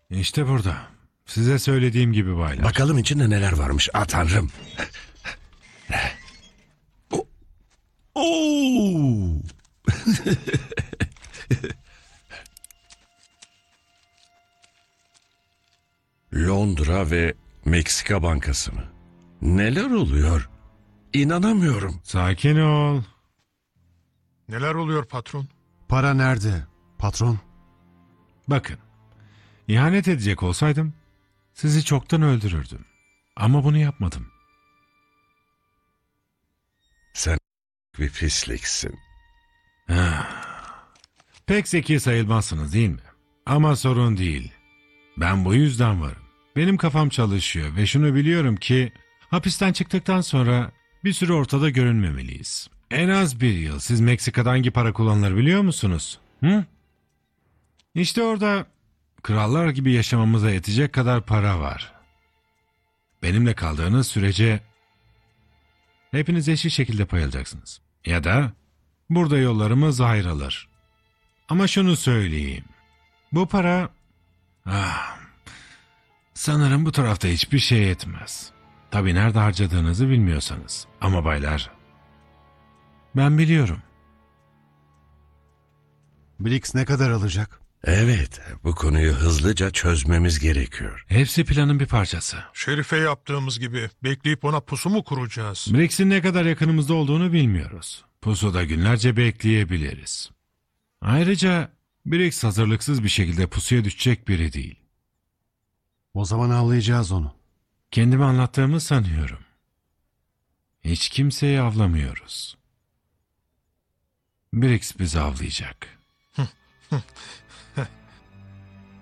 İşte burada. Size söylediğim gibi baylar. Bakalım içinde neler varmış. Tanrım. Oo! Londra ve Meksika Bankası mı? Neler oluyor? İnanamıyorum. Sakin ol. Neler oluyor patron? Para nerede, patron? Bakın. İhanet edecek olsaydım sizi çoktan öldürürdüm. Ama bunu yapmadım. Sen bir pisliksin. Pek zeki sayılmazsınız değil mi? Ama sorun değil. Ben bu yüzden varım. Benim kafam çalışıyor ve şunu biliyorum ki hapisten çıktıktan sonra bir süre ortada görünmemeliyiz. En az bir yıl. Siz Meksika'da hangi para kullanılır biliyor musunuz? Hı? İşte orada krallar gibi yaşamamıza yetecek kadar para var. Benimle kaldığınız sürece hepiniz eşit şekilde pay alacaksınız. Ya da burada yollarımız ayrılır. Ama şunu söyleyeyim. Bu para... sanırım bu tarafta hiçbir şey etmez. Tabii nerede harcadığınızı bilmiyorsanız. Ama baylar... ben biliyorum. Brix ne kadar alacak? Evet, bu konuyu hızlıca çözmemiz gerekiyor. Hepsi planın bir parçası. Şerife yaptığımız gibi bekleyip ona pusu mu kuracağız? Brix'in ne kadar yakınımızda olduğunu bilmiyoruz. Pusuda günlerce bekleyebiliriz. Ayrıca Brix hazırlıksız bir şekilde pusuya düşecek biri değil. O zaman avlayacağız onu. Kendimi anlattığımı sanıyorum. Hiç kimseyi avlamıyoruz. Brix bizi avlayacak.